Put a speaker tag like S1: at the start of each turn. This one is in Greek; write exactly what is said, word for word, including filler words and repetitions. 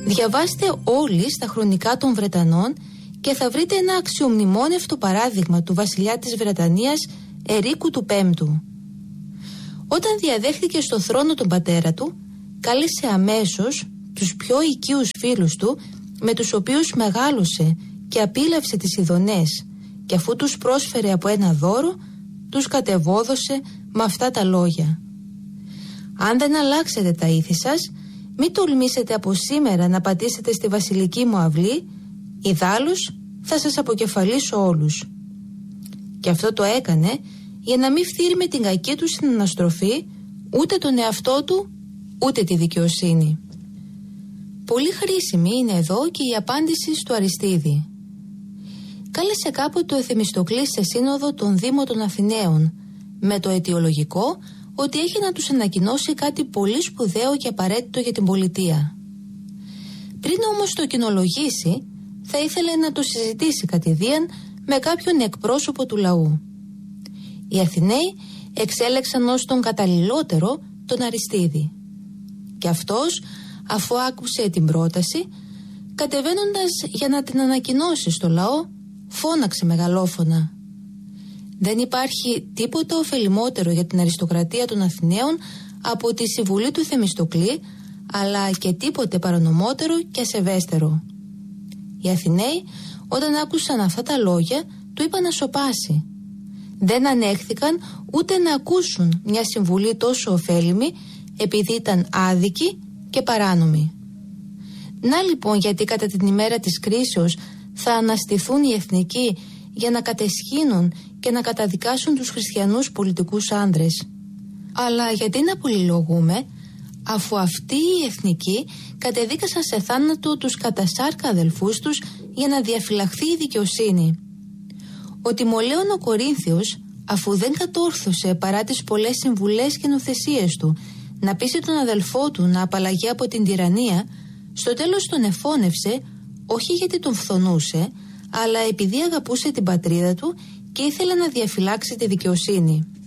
S1: Διαβάστε όλοι στα χρονικά των Βρετανών και θα βρείτε ένα αξιομνημόνευτο παράδειγμα του βασιλιά της Βρετανίας Ερίκου του Πέμπτου. Όταν διαδέχτηκε στο θρόνο τον πατέρα του, κάλεσε αμέσως τους πιο οικείους φίλους του, με τους οποίους μεγάλωσε και απίλαυσε τις ειδονές, και αφού τους πρόσφερε από ένα δώρο, τους κατεβόδωσε με αυτά τα λόγια: «Αν δεν αλλάξετε τα ήθη σας, μην τολμήσετε από σήμερα να πατήσετε στη βασιλική μου αυλή, ιδάλλως θα σας αποκεφαλίσω όλους». Και αυτό το έκανε για να μην φθείρει με την κακή του συναναστροφή ούτε τον εαυτό του, ούτε τη δικαιοσύνη. Πολύ χρήσιμη είναι εδώ και η απάντηση του Αριστίδη. Κάλεσε κάποτε ο Θεμιστοκλής σε σύνοδο τον Δήμο των Αθηναίων, με το αιτιολογικό ότι έχει να τους ανακοινώσει κάτι πολύ σπουδαίο και απαραίτητο για την πολιτεία. Πριν όμως το κοινολογήσει, θα ήθελε να το συζητήσει κατηδίαν με κάποιον εκπρόσωπο του λαού. Οι Αθηναίοι εξέλεξαν ως τον καταλληλότερο τον Αριστίδη. Και αυτός, αφού άκουσε την πρόταση, κατεβαίνοντας για να την ανακοινώσει στο λαό, φώναξε μεγαλόφωνα: «Δεν υπάρχει τίποτα ωφελημότερο για την αριστοκρατία των Αθηναίων από τη συμβουλή του Θεμιστοκλή, αλλά και τίποτε παρανομότερο και ασεβέστερο». Οι Αθηναίοι, όταν άκουσαν αυτά τα λόγια, του είπαν να σωπάσει. Δεν ανέχθηκαν ούτε να ακούσουν μια συμβουλή τόσο ωφέλιμη, επειδή ήταν άδικη και παράνομη. Να λοιπόν γιατί κατά την ημέρα της κρίσεως θα αναστηθούν οι εθνικοί για να κατεσχύνουν και να καταδικάσουν τους χριστιανούς πολιτικούς άνδρες. Αλλά γιατί να πολυλογούμε, αφού αυτοί οι εθνικοί κατεδίκασαν σε θάνατο τους κατά σάρκα αδελφούς τους για να διαφυλαχθεί η δικαιοσύνη. Ο Τιμολέων ο Κορίνθιος, αφού δεν κατόρθωσε παρά τις πολλές συμβουλές και νοθεσίες του να πείσει τον αδελφό του να απαλλαγεί από την τυραννία, στο τέλος τον εφώνευσε, όχι γιατί τον φθονούσε, αλλά επειδή αγαπούσε την πατρίδα του και ήθελε να διαφυλάξει τη δικαιοσύνη.